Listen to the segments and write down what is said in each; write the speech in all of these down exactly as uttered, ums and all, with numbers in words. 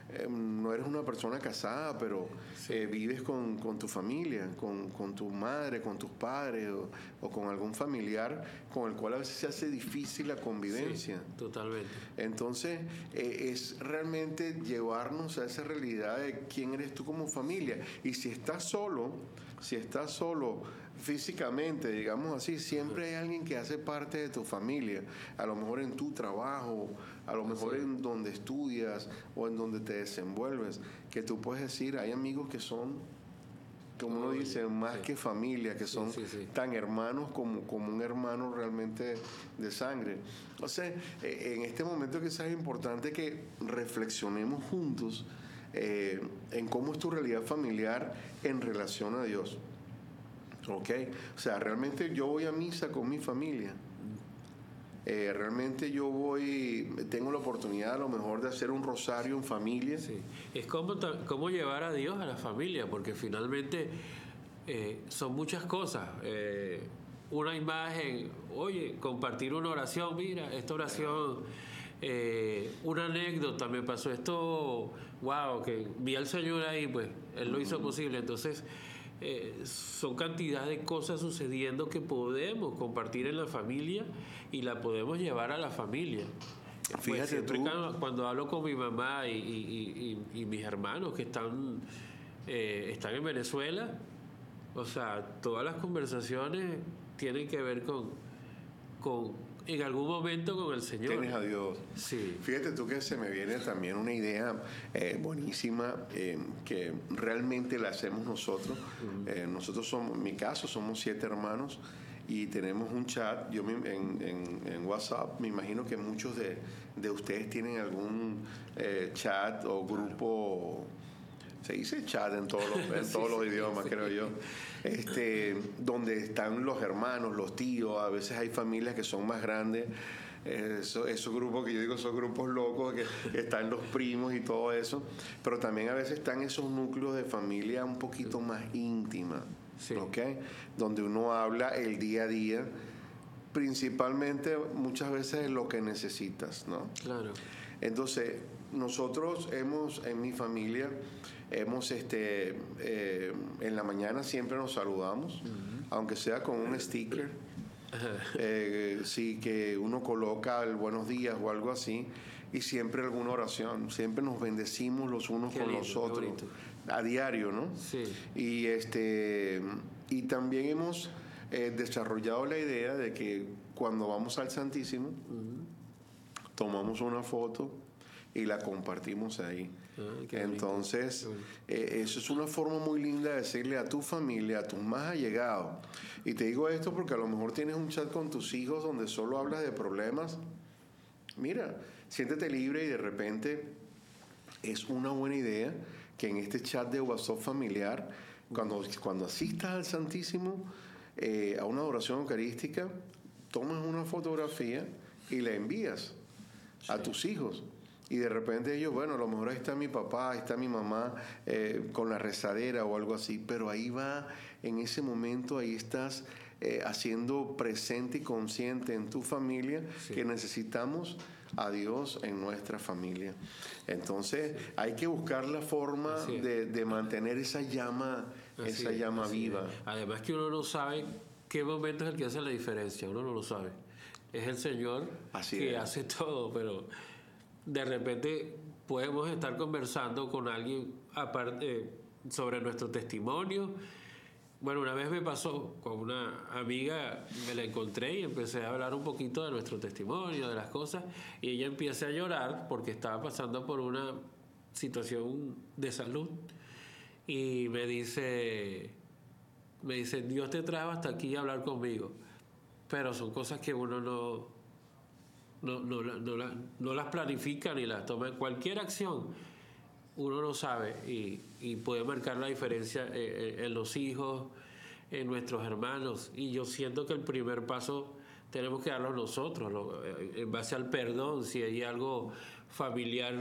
eh, no eres una persona casada, pero Sí. eh, vives con, con tu familia, con, con tu madre, con tus padres o, o con algún familiar con el cual a veces se hace difícil la convivencia. Sí, totalmente. Entonces, eh, es realmente llevarnos a esa realidad de quién eres tú como familia. Y si estás solo, si estás solo físicamente, digamos así, siempre hay alguien que hace parte de tu familia. A lo mejor en tu trabajo, a lo mejor Sí. en donde estudias o en donde te desenvuelves, que tú puedes decir, hay amigos que son, como uno Oye, dice, más sí. que familia, que Sí, son sí, sí. tan hermanos como, como un hermano realmente de sangre. O sea, eh, en este momento quizás es importante que reflexionemos juntos eh, en cómo es tu realidad familiar en relación a Dios. ¿Ok? O sea, realmente yo voy a misa con mi familia. Eh, realmente yo voy, tengo la oportunidad a lo mejor de hacer un rosario en familia. Sí. Es como, ta- como llevar a Dios a la familia, porque finalmente eh, son muchas cosas. Eh, una imagen, oye, compartir una oración, mira, esta oración, eh, una anécdota, me pasó esto, wow, que vi al Señor ahí, pues Él lo hizo posible. Entonces, eh, son cantidad de cosas sucediendo que podemos compartir en la familia y la podemos llevar a la familia. Pues Fíjate siempre tú. cuando, cuando hablo con mi mamá y, y- y- y mis hermanos que están, eh, están en Venezuela, o sea, todas las conversaciones tienen que ver con, con en algún momento con el Señor. Tienes a Dios. Sí. Fíjate tú que se me viene también una idea eh, buenísima eh, que realmente la hacemos nosotros. Eh, nosotros somos, en mi caso, somos siete hermanos y tenemos un chat. Yo me- en, en- en WhatsApp, me imagino que muchos de, de ustedes tienen algún eh, chat o grupo. Se dice chat en todos los, en Sí, todos los sí, idiomas, sí. creo yo. Este, donde están los hermanos, los tíos, a veces hay familias que son más grandes. Eh, eso- esos grupos que yo digo son grupos locos, que, que están los primos y todo eso. Pero también a veces están esos núcleos de familia un poquito más íntima, Sí. ¿ok? Donde uno habla el día a día, principalmente muchas veces de lo que necesitas, ¿no? Claro. Entonces, nosotros hemos, en mi familia, hemos, este, eh, en la mañana siempre nos saludamos, aunque sea con un sticker, eh, sí, que uno coloca el buenos días o algo así, y siempre alguna oración, siempre nos bendecimos los unos Qué con lindo, los qué otros, bonito. a diario, ¿no? Sí. Y, este, y también hemos eh, desarrollado la idea de que cuando vamos al Santísimo, tomamos una foto y la compartimos ahí. Ah, qué bonito, Entonces, qué bonito. eh, eso es una forma muy linda de decirle a tu familia, a tus más allegados. Y te digo esto porque a lo mejor tienes un chat con tus hijos donde solo hablas de problemas. Mira, siéntete libre y de repente es una buena idea que en este chat de WhatsApp familiar, cuando, cuando asistas al Santísimo, eh, a una oración eucarística, tomas una fotografía y la envías a Sí. tus hijos. Y de repente ellos, bueno, a lo mejor ahí está mi papá, ahí está mi mamá eh, con la rezadera o algo así, pero ahí va, en ese momento, ahí estás eh, haciendo presente y consciente en tu familia Sí. que necesitamos a Dios en nuestra familia. Entonces hay que buscar la forma Así es. de, de mantener esa llama, Así esa es, llama así viva. es. Además que uno no sabe qué momento es el que hace la diferencia, uno no lo sabe. Es el Señor Así que es. hace todo, pero de repente podemos estar conversando con alguien aparte sobre nuestro testimonio. Bueno, una vez me pasó con una amiga, me la encontré y empecé a hablar un poquito de nuestro testimonio, de las cosas, y ella empieza a llorar porque estaba pasando por una situación de salud y me dice, me dice, Dios te trajo hasta aquí a hablar conmigo, pero son cosas que uno no, no, no, la- no, la- no las planifica ni las toma. Cualquier acción uno lo sabe y, y puede marcar la diferencia eh, eh, en los hijos, en nuestros hermanos. Y yo siento que el primer paso tenemos que darlo nosotros, lo- eh, en base al perdón, si hay algo familiar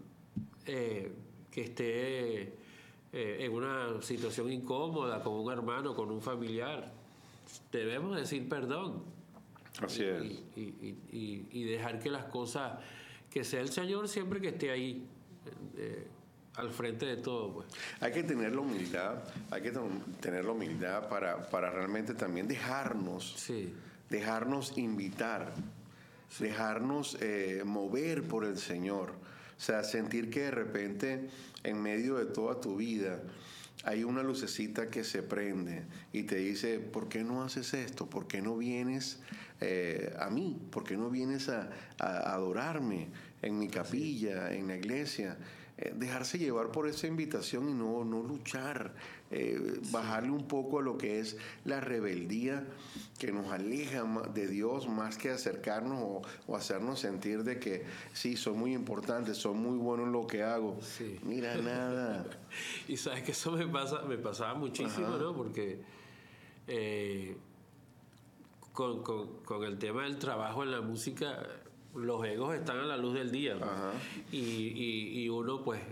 eh, que esté eh, en una situación incómoda con un hermano, con un familiar, debemos decir perdón. Así y, es. y, y, y- y dejar que las cosas, que sea el Señor siempre que esté ahí, eh, al frente de todo, pues. Hay que tener la humildad, hay que tener la humildad para, para realmente también dejarnos, sí. dejarnos invitar, sí. dejarnos eh, mover por el Señor. O sea, sentir que de repente en medio de toda tu vida hay una lucecita que se prende y te dice, ¿por qué no haces esto? ¿Por qué no vienes eh, a mí? ¿Por qué no vienes a, a adorarme en mi capilla, sí. en la iglesia? Eh, dejarse llevar por esa invitación y no, no luchar, eh, sí. bajarle un poco a lo que es la rebeldía que nos aleja de Dios más que acercarnos o, o hacernos sentir de que sí, soy muy importante, soy muy bueno en lo que hago. Sí. Mira, nada. Y sabes que eso me pasa, me pasaba muchísimo, Ajá. ¿no? Porque eh, con, con, con el tema del trabajo en la música, los egos están a la luz del día, ¿no? y, y, y uno pues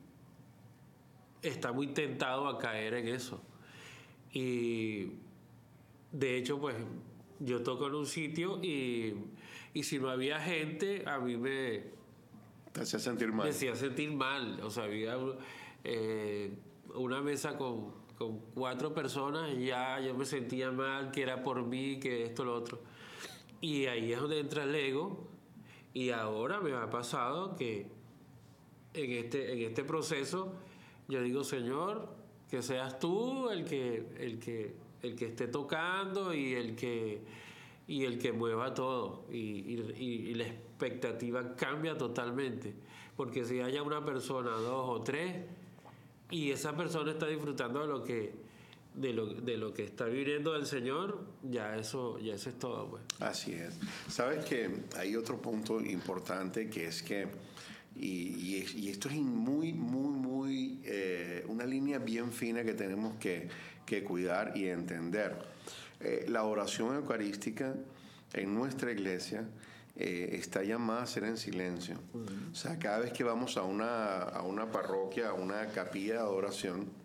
está muy tentado a caer en eso. Y de hecho pues yo toco en un sitio y, y si no había gente, a mí me te hacía sentir mal. Me hacía sentir mal. O sea, había eh, una mesa con, con cuatro personas y ya yo me sentía mal, que era por mí, que esto, lo otro. Y ahí es donde entra el ego. Y ahora me ha pasado que en este, en este proceso yo digo, Señor, que seas tú el que, el que, el que esté tocando y el que, y el que mueva todo. Y, y, y la expectativa cambia totalmente. Porque si haya una persona, dos o tres, y esa persona está disfrutando de lo que de lo, de lo que está viviendo del Señor, ya eso, ya eso es todo, pues. Así es. Sabes que hay otro punto importante que es que, y, y, y esto es muy, muy, muy, eh, una línea bien fina que tenemos que, que cuidar y entender. Eh, la oración eucarística en nuestra iglesia eh, está llamada a ser en silencio. Uh-huh. O sea, cada vez que vamos a una, a una parroquia, a una capilla de adoración,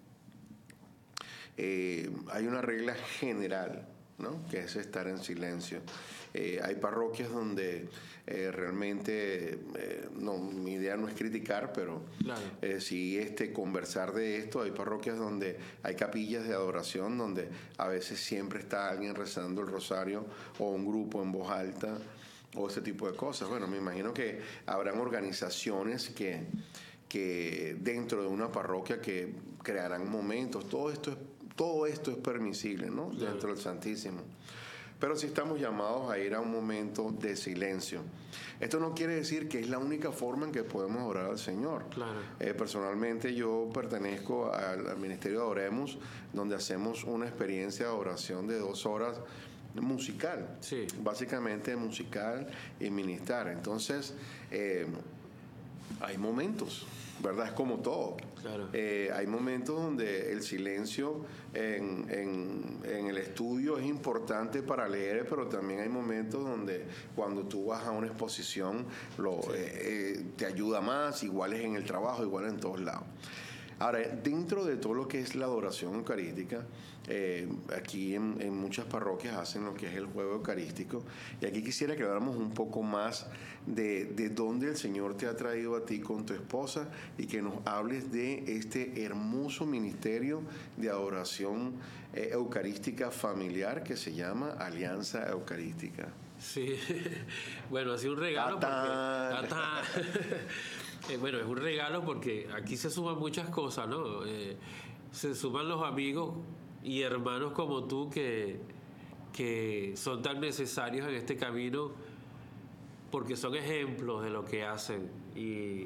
Eh, hay una regla general, ¿no? Que es estar en silencio. Eh, hay parroquias donde eh, realmente, eh, no, mi idea no es criticar, pero claro. eh, sí este, conversar de esto. Hay parroquias donde hay capillas de adoración, donde a veces siempre está alguien rezando el rosario o un grupo en voz alta o ese tipo de cosas. Bueno, me imagino que habrán organizaciones que, que dentro de una parroquia que crearán momentos. Todo esto es Todo esto es permisible, ¿no? Claro. Dentro del Santísimo. Pero sí estamos llamados a ir a un momento de silencio. Esto no quiere decir que es la única forma en que podemos orar al Señor. Claro. Eh, personalmente yo pertenezco al, al Ministerio de Oremos, donde hacemos una experiencia de oración de dos horas musical. Sí. Básicamente musical y ministrar. Entonces, eh, hay momentos, ¿verdad? Es como todo. Claro. Eh, hay momentos donde el silencio en, en, en el estudio es importante para leer, pero también hay momentos donde cuando tú vas a una exposición lo, sí. eh, eh, te ayuda más, igual es en el trabajo, igual en todos lados. Ahora, dentro de todo lo que es la adoración eucarística, eh, aquí en, en muchas parroquias hacen lo que es el juego eucarístico, y aquí quisiera que habláramos un poco más de, de dónde el Señor te ha traído a ti con tu esposa y que nos hables de este hermoso ministerio de adoración eh, eucarística familiar que se llama Alianza Eucarística. Sí, bueno, ha sido un regalo ¡Tatán! porque... Eh, bueno, es un regalo porque aquí se suman muchas cosas, ¿no? Eh, se suman los amigos y hermanos como tú que, que son tan necesarios en este camino porque son ejemplos de lo que hacen y,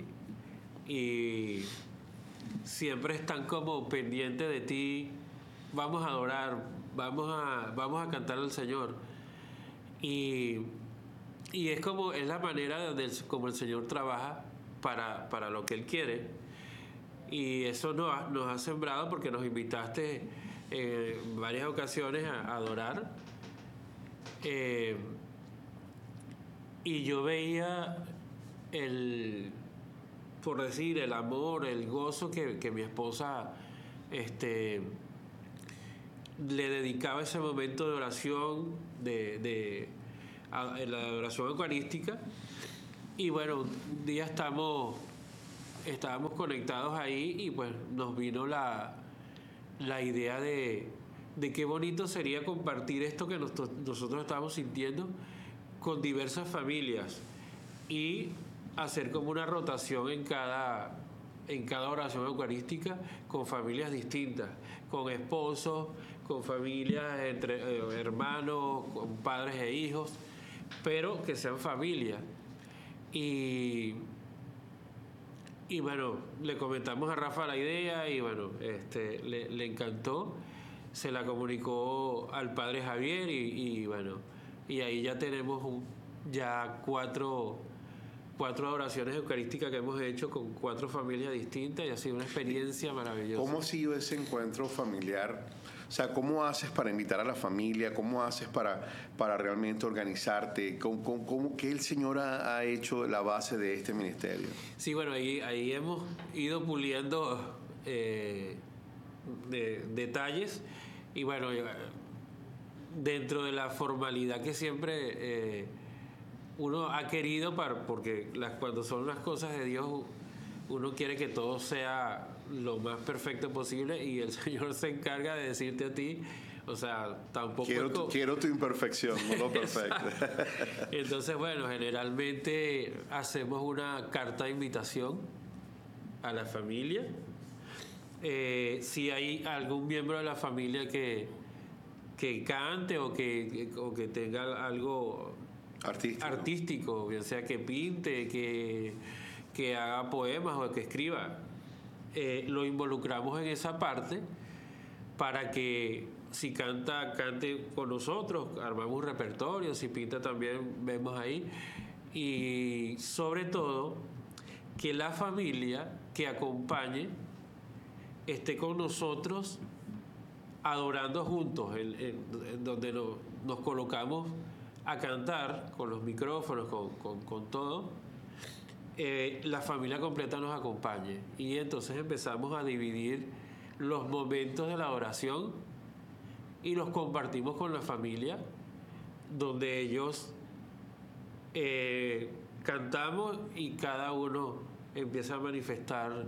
y siempre están como pendientes de ti. Vamos a adorar, vamos a, vamos a cantar al Señor. Y, y es como, es la manera de, como el Señor trabaja Para, para lo que Él quiere, y eso nos ha, nos ha sembrado porque nos invitaste en varias ocasiones a, a adorar, eh, y yo veía el, por decir, el amor, el gozo que, que mi esposa este, le dedicaba ese momento de oración, de, de a, la oración eucarística. Y bueno, un día estamos estábamos conectados ahí y pues nos vino la, la idea de, de qué bonito sería compartir esto que nos, nosotros estamos sintiendo con diversas familias y hacer como una rotación en cada, en cada oración eucarística con familias distintas, con esposos, con familias entre eh, hermanos, con padres e hijos, pero que sean familias. Y, y bueno, le comentamos a Rafa la idea y bueno, este, le, le encantó, se la comunicó al padre Javier y, y bueno, y ahí ya tenemos un, ya cuatro, cuatro adoraciones eucarísticas que hemos hecho con cuatro familias distintas y ha sido una experiencia maravillosa. ¿Cómo ha sido ese encuentro familiar? O sea, ¿cómo haces para invitar a la familia? ¿Cómo haces para, para realmente organizarte? ¿Cómo, cómo, cómo que el Señor ha, ha hecho la base de este ministerio? Sí, bueno, ahí, ahí hemos ido puliendo eh, de, detalles y bueno, dentro de la formalidad que siempre eh, uno ha querido, para, porque las, cuando son las cosas de Dios, uno quiere que todo sea lo más perfecto posible y el Señor se encarga de decirte a ti, o sea, tampoco... Quiero, tu, quiero tu imperfección, no lo perfecto. Entonces, bueno, generalmente hacemos una carta de invitación a la familia. Eh, si hay algún miembro de la familia que, que cante o que, o que tenga algo artístico, artístico bien sea que pinte, que, que haga poemas o que escriba, eh, lo involucramos en esa parte para que si canta, cante con nosotros, armamos un repertorio, si pinta también vemos ahí, y sobre todo que la familia que acompañe esté con nosotros adorando juntos, en, en, en donde nos, nos colocamos a cantar con los micrófonos, con, con, con todo, eh, la familia completa nos acompañe. Y entonces empezamos a dividir los momentos de la oración y los compartimos con la familia, donde ellos eh, cantamos y cada uno empieza a manifestar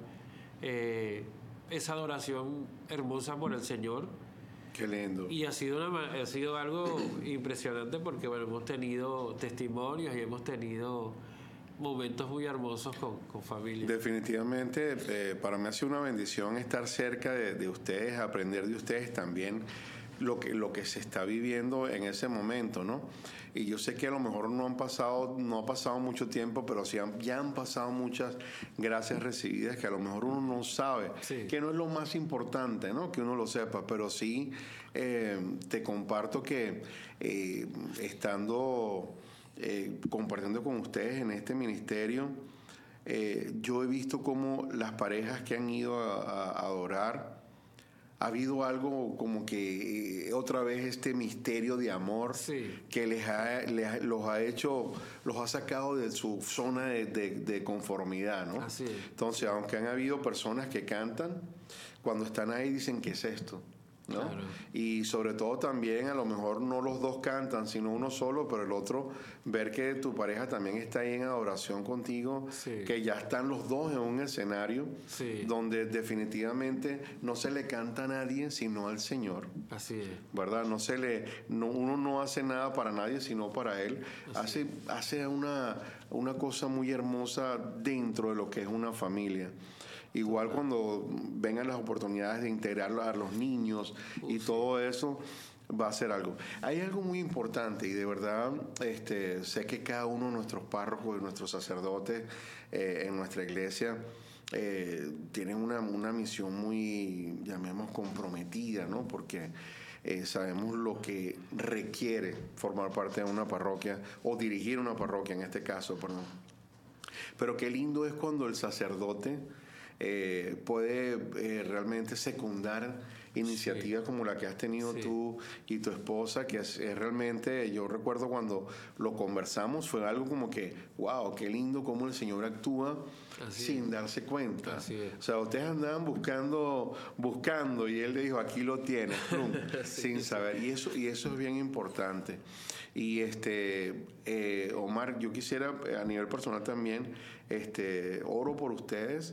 eh, esa adoración hermosa por el Señor. Qué lindo. Y ha sido, una, ha sido algo impresionante porque bueno, hemos tenido testimonios y hemos tenido momentos muy hermosos con, con familia. Definitivamente, eh, para mí ha sido una bendición estar cerca de, de ustedes, aprender de ustedes también lo que, lo que se está viviendo en ese momento, ¿no? Y yo sé que a lo mejor no han pasado, no ha pasado mucho tiempo, pero sí han, ya han pasado muchas gracias recibidas que a lo mejor uno no sabe, sí. Que no es lo más importante, ¿no? Que uno lo sepa, pero sí eh, te comparto que eh, estando eh, compartiendo con ustedes en este ministerio, eh, yo he visto cómo las parejas que han ido a, a adorar, ha habido algo como que eh, otra vez este misterio de amor sí. que les ha, les, los ha hecho, los ha sacado de su zona de, de, de conformidad, ¿no? Así es. Entonces, aunque han habido personas que cantan, cuando están ahí dicen, ¿qué es esto? ¿no? Claro. Y sobre todo también a lo mejor no los dos cantan, sino uno solo, pero el otro, ver que tu pareja también está ahí en adoración contigo, sí. que ya están los dos en un escenario sí. donde definitivamente no se le canta a nadie sino al Señor. Así es. ¿Verdad? No se le, no, uno no hace nada para nadie sino para Él. Así hace, hace una, una cosa muy hermosa dentro de lo que es una familia. Igual cuando vengan las oportunidades de integrar a los niños Uf, y todo eso, va a ser algo. Hay algo muy importante y de verdad este, sé que cada uno de nuestros párrocos y nuestros sacerdotes eh, en nuestra iglesia eh, tienen una, una misión muy, llamemos, comprometida, ¿no? Porque eh, sabemos lo que requiere formar parte de una parroquia o dirigir una parroquia en este caso, perdón. Pero qué lindo es cuando el sacerdote Eh, puede eh, realmente secundar iniciativas sí. como la que has tenido sí. tú y tu esposa, que es, es realmente, yo recuerdo cuando lo conversamos, fue algo como que, wow, qué lindo cómo el Señor actúa Así sin es. darse cuenta. Así es. O sea, ustedes andaban buscando, buscando y Él le dijo, aquí lo tienes, plum, sí, sin saber. Y eso, y eso es bien importante. Y este eh, Omar, yo quisiera a nivel personal también, este, oro por ustedes